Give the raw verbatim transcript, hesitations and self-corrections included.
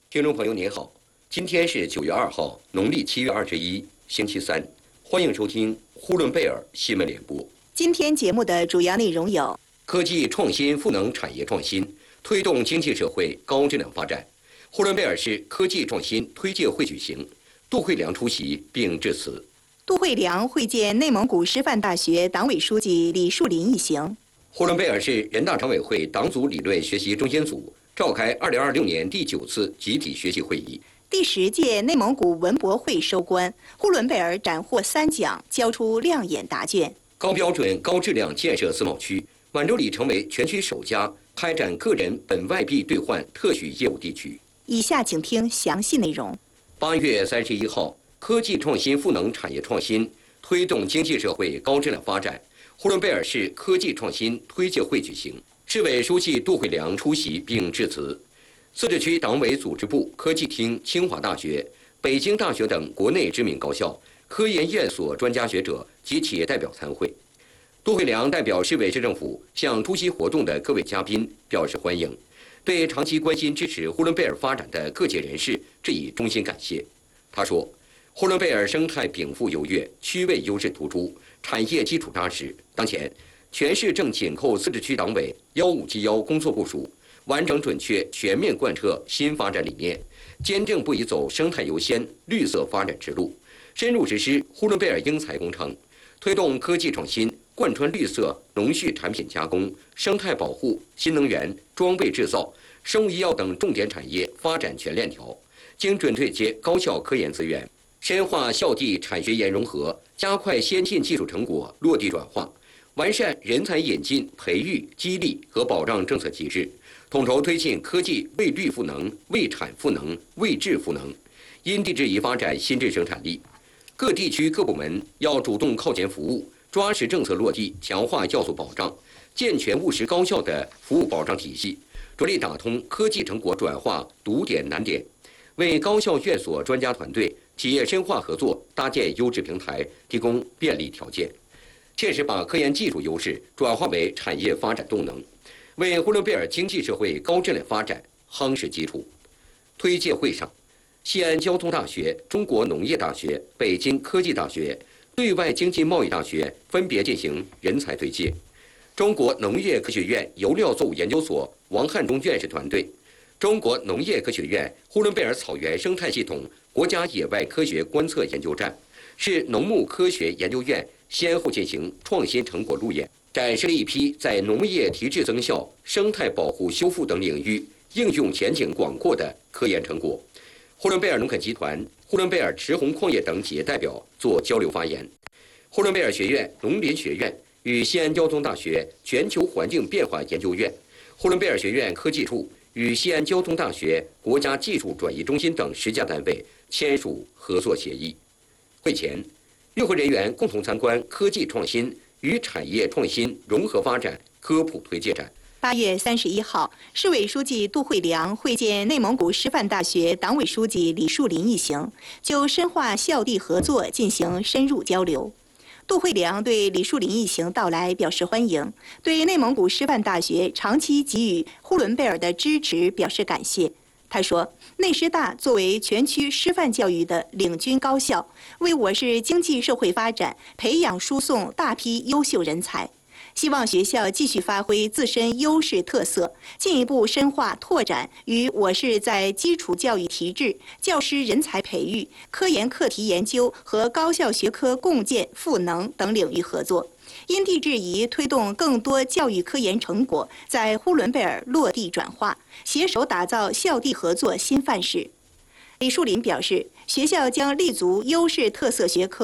听众朋友您好，今天是九月二号，农历七月二十一，星期三，欢迎收听呼伦贝尔新闻联播。 今天节目的主要内容有： 科技创新赋能产业创新，推动经济社会高质量发展。呼伦贝尔市科技创新推介会举行，杜慧良出席并致辞。 杜慧良会见内蒙古师范大学党委书记李树林一行。 呼伦贝尔市人大常委会党组理论学习中心组召开二零二六年第九次集体学习会议。 第十届内蒙古文博会收官，呼伦贝尔斩获三奖，交出亮眼答卷。 高标准、高质量建设自贸区，满洲里成为全区首家开展个人本外币兑换特许业务地区。 以下请听详细内容。 八月三十一号，科技创新赋能产业创新，推动经济社会高质量发展。呼伦贝尔市科技创新推介会举行，市委书记杜慧良出席并致辞。自治区党委组织部、科技厅、清华大学、北京大学等国内知名高校、科研院所专家学者及企业代表参会。杜慧良代表市委市政府向出席活动的各位嘉宾表示欢迎，对长期关心支持呼伦贝尔发展的各界人士致以衷心感谢。他说，呼伦贝尔生态禀赋优越，区位优势突出，产业基础扎实。当前，全市正紧扣自治区党委“幺五七幺”工作部署，完整准确、全面贯彻新发展理念，坚定不移走生态优先、绿色发展之路，深入实施呼伦贝尔英才工程，推动科技创新贯穿绿色、农畜产品加工、生态保护、新能源、装备制造、生物医药等重点产业发展全链条，精准对接高校科研资源，深化校地产学研融合，加快先进技术成果落地转化，完善人才引进、培育、激励和保障政策机制，统筹推进科技为绿赋能、为产赋能、为智赋能，因地制宜发展新质生产力。各地区各部门要主动靠前服务，抓实政策落地，强化要素保障，健全务实高效的服务保障体系，着力打通科技成果转化堵点难点，为高校院所专家团队、企业深化合作搭建优质平台，提供便利条件，切实把科研技术优势转化为产业发展动能，为呼伦贝尔经济社会高质量发展夯实基础。推介会上，西安交通大学、中国农业大学、北京科技大学、对外经济贸易大学分别进行人才推介。中国农业科学院油料作物研究所王汉忠院士团队、中国农业科学院呼伦贝尔草原生态系统国家野外科学观测研究站，市农牧科学研究院先后进行创新成果路演，展示了一批在农业提质增效、生态保护修复等领域应用前景广阔的科研成果。呼伦贝尔农垦集团、呼伦贝尔驰虹矿业等企业代表做交流发言。呼伦贝尔学院农林学院与西安交通大学全球环境变化研究院、呼伦贝尔学院科技处与西安交通大学国家技术转移中心等十家单位签署合作协议。会前，与会人员共同参观科技创新与产业创新融合发展科普推介展。 八月三十一号，市委书记杜慧良会见内蒙古师范大学党委书记李树林一行，就深化校地合作进行深入交流。杜慧良对李树林一行到来表示欢迎，对内蒙古师范大学长期给予呼伦贝尔的支持表示感谢。他说，内师大作为全区师范教育的领军高校，为我市经济社会发展培养输送大批优秀人才。希望学校继续发挥自身优势特色，进一步深化拓展与我市在基础教育体制、教师人才培育、科研课题研究和高校学科共建赋能等领域合作，因地制宜推动更多教育科研成果在呼伦贝尔落地转化，携手打造校地合作新范式。李树林表示，学校将立足优势特色学科